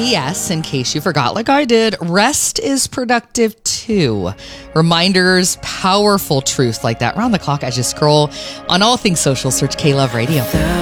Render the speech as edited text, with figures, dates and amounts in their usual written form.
P.S. in case you forgot, like I did, rest is productive too. Reminders, powerful truth like that round the clock as you scroll on all things social. Search K-Love Radio.